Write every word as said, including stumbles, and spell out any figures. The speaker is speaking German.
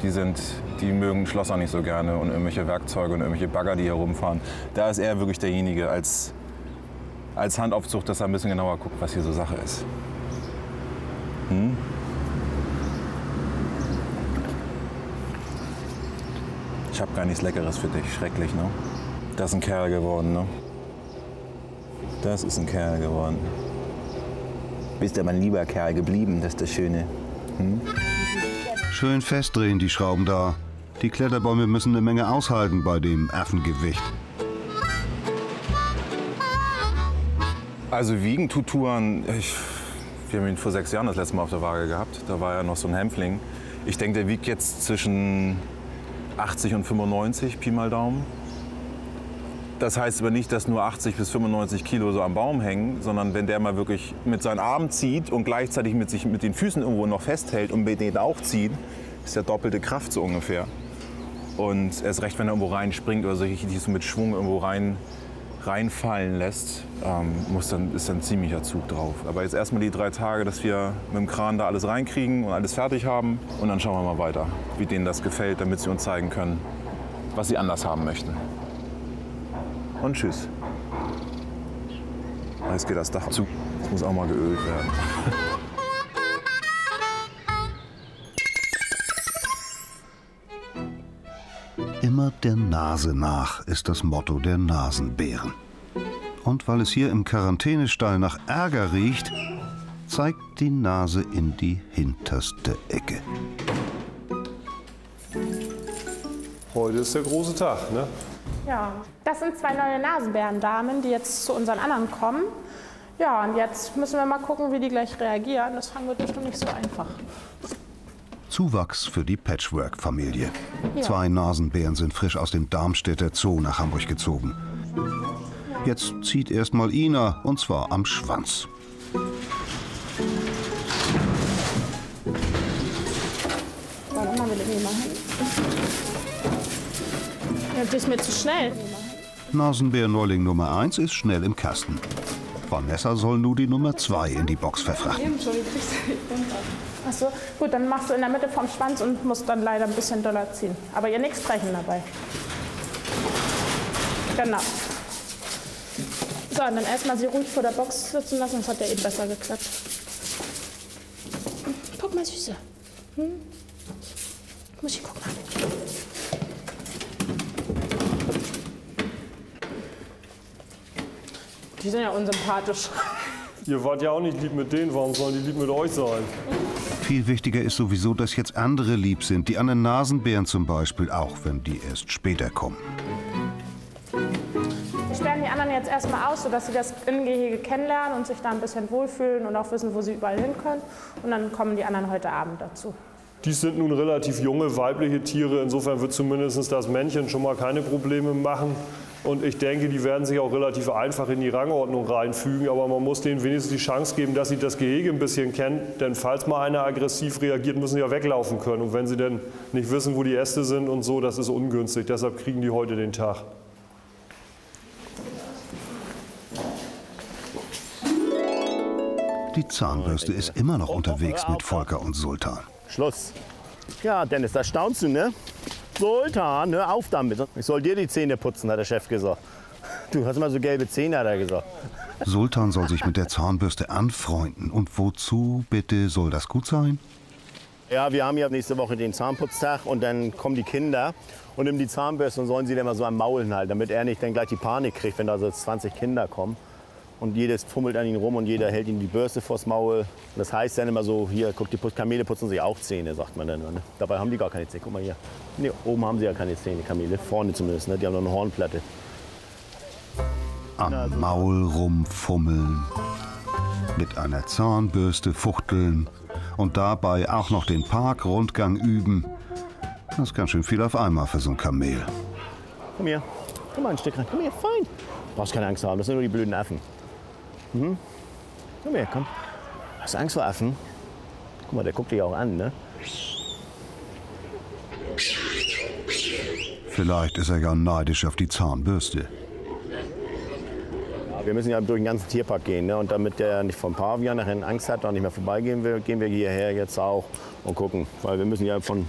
die, sind, die mögen Schlosser nicht so gerne und irgendwelche Werkzeuge und irgendwelche Bagger, die hier rumfahren. Da ist er wirklich derjenige als, als Handaufzucht, dass er ein bisschen genauer guckt, was hier so Sache ist. Hm? Ich habe gar nichts Leckeres für dich. Schrecklich, ne? Das ist ein Kerl geworden, ne? Das ist ein Kerl geworden. Bist aber ein lieber Kerl geblieben, das ist das Schöne. Hm? Schön festdrehen die Schrauben da. Die Kletterbäume müssen eine Menge aushalten bei dem Affengewicht. Also wiegen tut Tuan, ich, wir haben ihn vor sechs Jahren das letzte Mal auf der Waage gehabt. Da war ja noch so ein Hämpfling. Ich denke, der wiegt jetzt zwischen achtzig und fünfundneunzig, Pi mal Daumen. Das heißt aber nicht, dass nur achtzig bis fünfundneunzig Kilo so am Baum hängen, sondern wenn der mal wirklich mit seinen Armen zieht und gleichzeitig mit, sich mit den Füßen irgendwo noch festhält und mit denen auch zieht, ist der doppelte Kraft so ungefähr. Und erst recht, wenn er irgendwo reinspringt oder sich so mit Schwung irgendwo rein, reinfallen lässt, ähm, muss dann, ist dann ein ziemlicher Zug drauf. Aber jetzt erstmal die drei Tage, dass wir mit dem Kran da alles reinkriegen und alles fertig haben. Und dann schauen wir mal weiter, wie denen das gefällt, damit sie uns zeigen können, was sie anders haben möchten. Und tschüss. Jetzt geht das Dach zu. Das muss auch mal geölt werden. Immer der Nase nach ist das Motto der Nasenbären. Und weil es hier im Quarantänestall nach Ärger riecht, zeigt die Nase in die hinterste Ecke. Heute ist der große Tag, ne? Ja, das sind zwei neue Nasenbärendamen, die jetzt zu unseren anderen kommen. Ja, und jetzt müssen wir mal gucken, wie die gleich reagieren. Das wird bestimmt nicht so einfach. Zuwachs für die Patchwork-Familie. Ja. Zwei Nasenbären sind frisch aus dem Darmstädter Zoo nach Hamburg gezogen. Jetzt zieht erst mal Ina, und zwar am Schwanz. Warte mal, will ich nicht machen. Ja, das ist mir zu schnell. Nasenbär-Neuling Nummer eins ist schnell im Kasten. Vanessa soll nun die Nummer zwei in die Box verfrachten. Achso, gut, dann machst du in der Mitte vom Schwanz und musst dann leider ein bisschen doller ziehen. Aber ihr nichts brechen dabei. Genau. So, und dann erstmal sie ruhig vor der Box sitzen lassen, das hat ja eben besser geklappt. Guck mal, Süße. Hm? Muss ich gucken. Die sind ja unsympathisch. Ihr wart ja auch nicht lieb mit denen, warum sollen die lieb mit euch sein? Viel wichtiger ist sowieso, dass jetzt andere lieb sind, die anderen Nasenbären zum Beispiel, auch wenn die erst später kommen. Wir sperren die anderen jetzt erstmal aus, sodass sie das Innengehege kennenlernen und sich da ein bisschen wohlfühlen und auch wissen, wo sie überall hin können. Und dann kommen die anderen heute Abend dazu. Dies sind nun relativ junge, weibliche Tiere. Insofern wird zumindest das Männchen schon mal keine Probleme machen. Und ich denke, die werden sich auch relativ einfach in die Rangordnung reinfügen. Aber man muss denen wenigstens die Chance geben, dass sie das Gehege ein bisschen kennen. Denn falls mal einer aggressiv reagiert, müssen sie ja weglaufen können. Und wenn sie dann nicht wissen, wo die Äste sind und so, das ist ungünstig. Deshalb kriegen die heute den Tag. Die Zahnbürste ist immer noch unterwegs mit Volker und Sultan. Schluss. Ja, Dennis, da staunst du, ne? Sultan, hör auf damit. Ich soll dir die Zähne putzen, hat der Chef gesagt. Du hast immer so gelbe Zähne, hat er gesagt. Sultan soll sich mit der Zahnbürste anfreunden. Und wozu, bitte, soll das gut sein? Ja, wir haben ja nächste Woche den Zahnputztag und dann kommen die Kinder und nehmen die Zahnbürste und sollen sie dann mal so am Maul halten, damit er nicht dann gleich die Panik kriegt, wenn da so zwanzig Kinder kommen. Und jedes fummelt an ihn rum und jeder hält ihm die Bürste vors Maul. Und das heißt dann immer so, hier, guck, die Kamele putzen sich auch Zähne, sagt man dann. Ne? Dabei haben die gar keine Zähne. Guck mal hier. Nee, oben haben sie ja keine Zähne, Kamele. Vorne zumindest, ne? Die haben noch eine Hornplatte. Am Maul rumfummeln, mit einer Zahnbürste fuchteln und dabei auch noch den Parkrundgang üben. Das ist ganz schön viel auf einmal für so ein Kamel. Komm hier, komm mal ein Stück rein. Komm hier, fein. Du brauchst keine Angst haben, das sind nur die blöden Affen. Mhm. Komm her, komm. Hast du Angst vor Affen? Guck mal, der guckt dich auch an, ne? Vielleicht ist er ja neidisch auf die Zahnbürste. Ja, wir müssen ja durch den ganzen Tierpark gehen, ne? Und damit der nicht vom Pavian nachher Angst hat und nicht mehr vorbeigehen will, gehen wir hierher jetzt auch und gucken. Weil wir müssen ja von